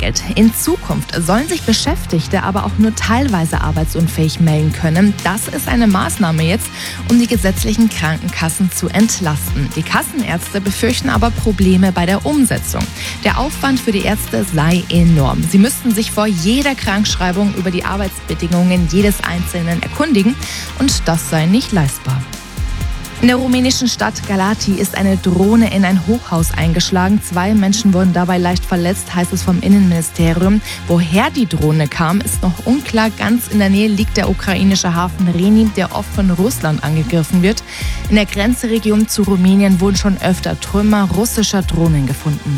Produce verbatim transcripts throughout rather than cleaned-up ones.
Kurzarbeitergeld. In Zukunft sollen sich Beschäftigte aber auch nur teilweise arbeitsunfähig melden können. Das ist eine Maßnahme jetzt, um die gesetzlichen Krankenkassen zu entlasten. Die Kassenärzte befürchten aber Probleme bei der Umsetzung. Der Aufwand für die Ärzte sei enorm. Sie müssten sich vor jeder Krankschreibung über die Arbeitsbedingungen jedes Einzelnen erkundigen und das sei nicht leistbar. In der rumänischen Stadt Galați ist eine Drohne in ein Hochhaus eingeschlagen. Zwei Menschen wurden dabei leicht verletzt, heißt es vom Innenministerium. Woher die Drohne kam, ist noch unklar. Ganz in der Nähe liegt der ukrainische Hafen Reni, der oft von Russland angegriffen wird. In der Grenzregion zu Rumänien wurden schon öfter Trümmer russischer Drohnen gefunden.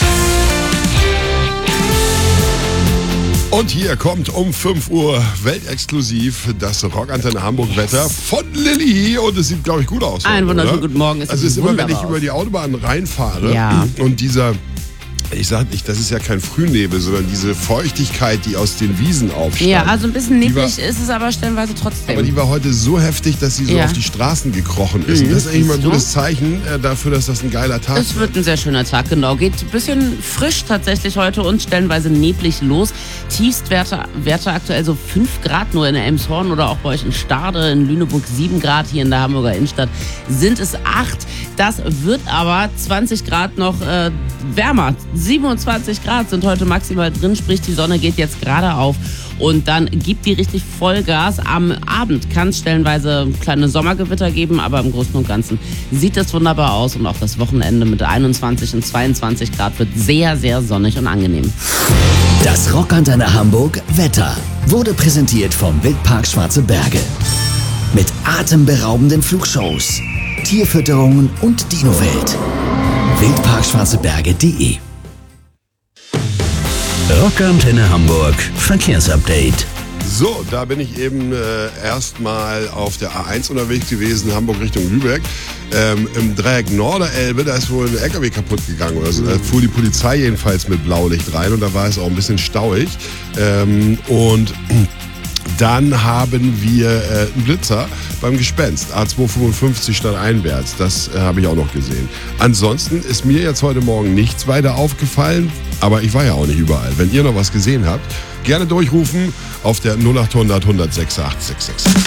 Und hier kommt um fünf Uhr weltexklusiv das Rockantenne Hamburg-Wetter von Lilly. Und es sieht, glaube ich, gut aus. Einen wunderschönen oder? guten Morgen. Es also es ist immer, wenn ich über die Autobahn reinfahre ja. und dieser... Ich sag nicht, das ist ja kein Frühnebel, sondern diese Feuchtigkeit, die aus den Wiesen aufsteigt. Ja, also ein bisschen neblig war, ist es aber stellenweise trotzdem. Aber die war heute so heftig, dass sie so ja. auf die Straßen gekrochen ist. Mhm, Und das ist eigentlich mal ein du? gutes Zeichen äh, dafür, dass das ein geiler Tag wird. Es wird ein sehr schöner Tag, genau. Geht ein bisschen frisch tatsächlich heute und stellenweise neblig los. Tiefstwerte Werte aktuell so fünf Grad nur in der Elmshorn oder auch bei euch in Stade, in Lüneburg sieben Grad, hier in der Hamburger Innenstadt sind es acht. Das wird aber zwanzig Grad noch äh, wärmer. siebenundzwanzig Grad sind heute maximal drin, sprich die Sonne geht jetzt gerade auf und dann gibt die richtig Vollgas. Am Abend kann es stellenweise kleine Sommergewitter geben, aber im Großen und Ganzen sieht es wunderbar aus und auch das Wochenende mit einundzwanzig und zweiundzwanzig Grad wird sehr, sehr sonnig und angenehm. Das Rockantenne Hamburg Wetter wurde präsentiert vom Wildpark Schwarze Berge. Mit atemberaubenden Flugshows, Tierfütterungen und Dinowelt. wildpark schwarze berge punkt de Rockantenne Hamburg Verkehrsupdate. So, da bin ich eben äh, erstmal auf der A eins unterwegs gewesen, Hamburg Richtung Lübeck. Ähm, Im Dreieck Norderelbe, da ist wohl ein L K W kaputt gegangen oder so. Da fuhr die Polizei jedenfalls mit Blaulicht rein und da war es auch ein bisschen stauig. Ähm, und dann haben wir äh, einen Blitzer beim Gespenst, A zweihundertfünfundfünfzig stadteinwärts, das äh, habe ich auch noch gesehen. Ansonsten ist mir jetzt heute Morgen nichts weiter aufgefallen, aber ich war ja auch nicht überall. Wenn ihr noch was gesehen habt, gerne durchrufen auf der null acht hundert hundertsechs acht sechs sechs sechs.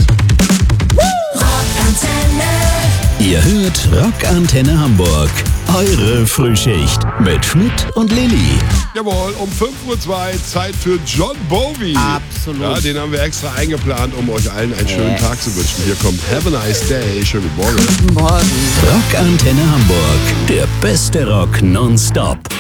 Ihr hört Rockantenne Hamburg, eure Frühschicht mit Schmidt und Lilly. Jawohl, um fünf Uhr zwei Zeit für John Bowie. Absolut. Ja, den haben wir extra eingeplant, um euch allen einen schönen Yes. Talen zu wünschen. Hier kommt Have a Nice Day. Schönen Morgen. Guten Morgen. Rockantenne Hamburg, der beste Rock nonstop.